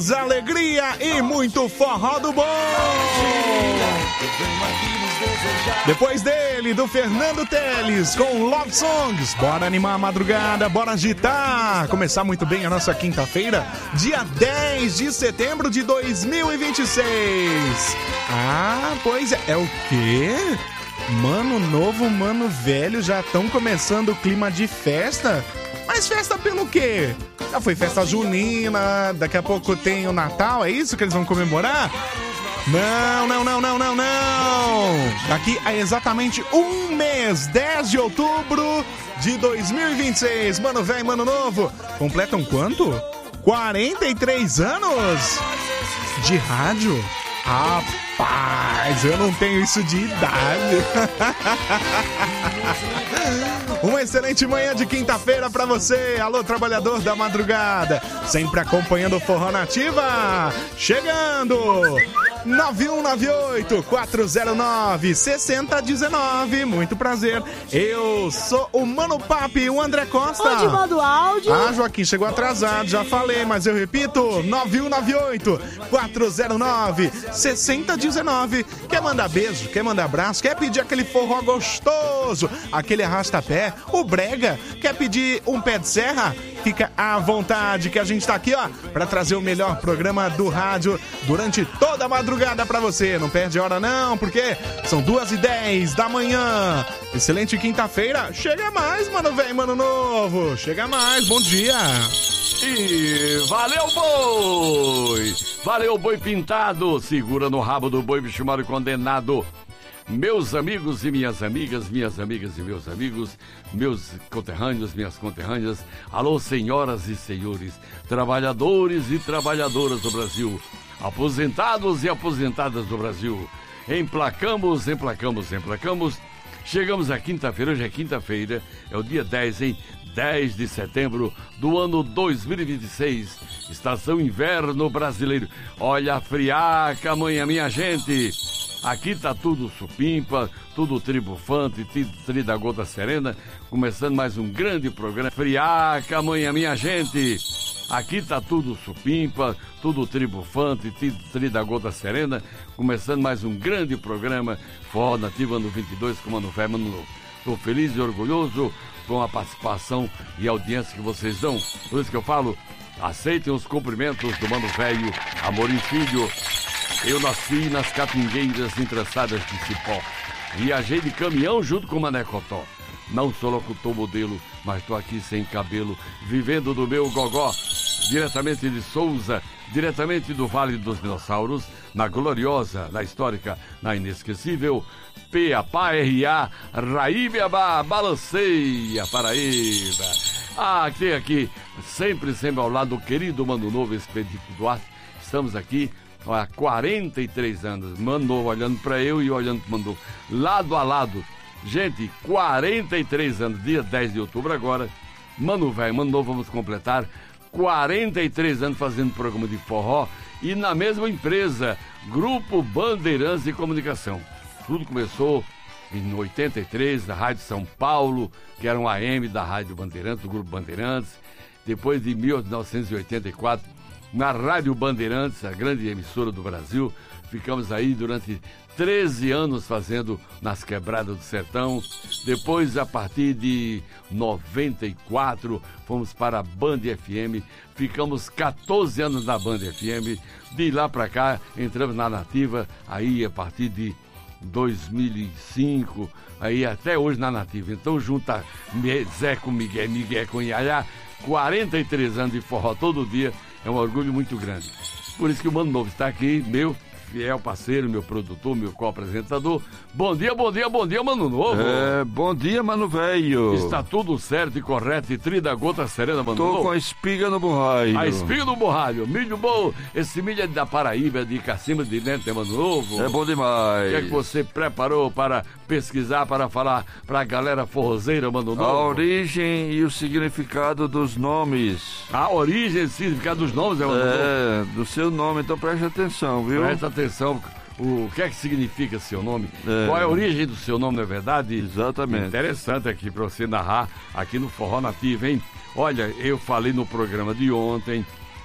Alegria e muito forró do bom. Depois dele, do Fernando Teles com Love Songs. Bora animar a madrugada, bora agitar. Começar muito bem a nossa quinta-feira, dia 10 de setembro de 2026. Ah, pois é. É o quê? Mano novo, mano velho, já estão começando o clima de festa? Mas festa pelo quê? Já foi festa junina, daqui a pouco tem o Natal, é isso que eles vão comemorar? Não. Daqui a exatamente um mês, 10 de outubro de 2026. Mano velho, mano novo, completam quanto? 43 anos de rádio? Rapaz, eu não tenho isso de idade. Uma excelente manhã de quinta-feira pra você. Alô, trabalhador da madrugada, sempre acompanhando o Forró Nativa. Chegando 9198-409-6019. Muito prazer, eu sou o Mano Papi, o André Costa. Onde manda o áudio? Ah, Joaquim, chegou atrasado, já falei, mas eu repito, 9198-409-6019. Quer mandar beijo, quer mandar abraço, quer pedir aquele forró gostoso, aquele arrasta-pé, o brega, quer pedir um pé de serra? Fica à vontade que a gente tá aqui, ó, pra trazer o melhor programa do rádio durante toda a madrugada pra você. Não perde hora não, porque são 2h10 da manhã. Excelente quinta-feira. Chega mais, mano velho, mano novo. Chega mais, bom dia. E valeu, boi! Valeu, boi pintado! Segura no rabo do boi, bicho mal condenado. Meus amigos e minhas amigas e meus amigos, meus conterrâneos, minhas conterrâneas, alô, senhoras e senhores, trabalhadores e trabalhadoras do Brasil, aposentados e aposentadas do Brasil, emplacamos. Chegamos à quinta-feira, hoje é quinta-feira, é o dia 10, hein? 10 de setembro do ano 2026, estação inverno brasileiro. Olha a friaca, minha gente. Aqui tá tudo supimpa, tudo tribufante, tri da gota serena, começando mais um grande programa. Friaca, minha gente. Aqui tá tudo supimpa, tudo tribufante, tri da gota serena, começando mais um grande programa Forró Nativa ano 22 com Mano Velho, Mano Novo. Estou feliz e orgulhoso com a participação e audiência que vocês dão. Por isso que eu falo, aceitem os cumprimentos do Mano Velho, Amorim Filho. Eu nasci nas catingueiras entrançadas de cipó. Viajei de caminhão junto com o Mané Cotó. Não sou locutor modelo, mas tô aqui sem cabelo, vivendo do meu gogó. Diretamente de Souza, diretamente do Vale dos Dinossauros, na gloriosa, na histórica, na inesquecível P-A-P-A-R-A, Raíbiabá, Balanceia, Paraíba. Ah, tem aqui, sempre ao lado do querido Mano Novo, Expedito Duarte. Estamos aqui há 43 anos, Mano Novo olhando pra eu e olhando pro Mano Novo, lado a lado. Gente, 43 anos, dia 10 de outubro agora, Mano Velho, Mano Novo, vamos completar 43 anos fazendo programa de forró e na mesma empresa, Grupo Bandeirantes de Comunicação. Tudo começou em 83, da Rádio São Paulo, que era um AM da Rádio Bandeirantes, do Grupo Bandeirantes. Depois de 1984, na Rádio Bandeirantes, a grande emissora do Brasil, ficamos aí durante 13 anos fazendo nas quebradas do sertão. Depois, a partir de 94, fomos para a Band FM. Ficamos 14 anos na Band FM. De lá para cá, entramos na Nativa. Aí, a partir de 2005, aí até hoje na Nativa. Então, junta Zé com Miguel, Miguel com Iaiá. 43 anos de forró todo dia. É um orgulho muito grande. Por isso que o Mano Novo está aqui, meu fiel parceiro, meu produtor, meu co-apresentador. Bom dia, Mano Novo. Bom dia, Mano Velho. Está tudo certo e correto e tri da gota serena, Mano Novo? Tô com a espiga no borralho. A espiga no borralho, milho bom. Esse milho é da Paraíba, de Cacimba de Dentro, Mano Novo. É bom demais. O que é que você preparou para pesquisar, para falar para a galera forrozeira, Mano Novo? A origem e o significado dos nomes. A origem e o significado dos nomes, Mano Novo? Do seu nome, então preste atenção, viu? Presta atenção. O que é que significa seu nome? Qual é a origem do seu nome, não é verdade? Exatamente. Interessante aqui para você narrar aqui no Forró Nativa, hein? Olha, eu falei no programa de ontem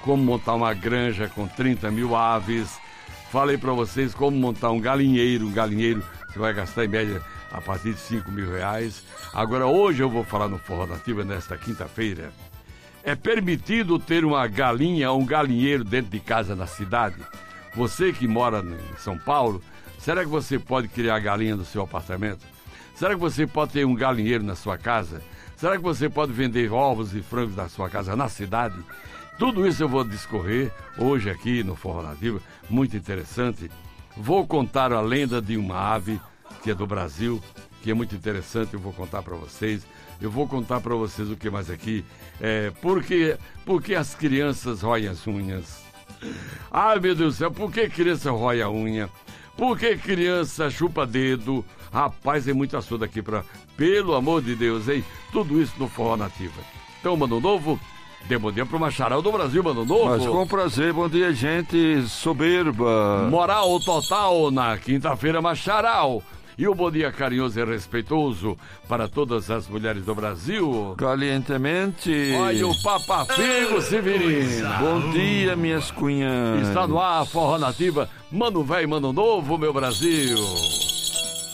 como montar uma granja com 30 mil aves. Falei para vocês como montar um galinheiro. Um galinheiro você vai gastar em média a partir de 5 mil reais. Agora, hoje eu vou falar no Forró Nativa, nesta quinta-feira. É permitido ter uma galinha ou um galinheiro dentro de casa na cidade? Você que mora em São Paulo, será que você pode criar galinha no seu apartamento? Será que você pode ter um galinheiro na sua casa? Será que você pode vender ovos e frangos na sua casa na cidade? Tudo isso eu vou discorrer hoje aqui no Forró Nativa, muito interessante. Vou contar a lenda de uma ave que é do Brasil, que é muito interessante, eu vou contar para vocês. Eu vou contar para vocês o que mais aqui. Por que as crianças roem as unhas? Ai, meu Deus do céu, por que criança rói a unha? Por que criança chupa dedo? Rapaz, é muito assunto aqui para... Pelo amor de Deus, hein? Tudo isso no Forró Nativa. Então, Mano Novo, dê bom dia pro Macharal do Brasil, Mano Novo. Mas com prazer, bom dia, gente soberba. Moral total na quinta-feira, Macharal. E o bom dia carinhoso e respeitoso para todas as mulheres do Brasil. Calientemente. Olha o Papa Figo Severino. Bom dia, minhas cunhas. Está no ar, Forró Nativa. Mano velho, mano novo, meu Brasil.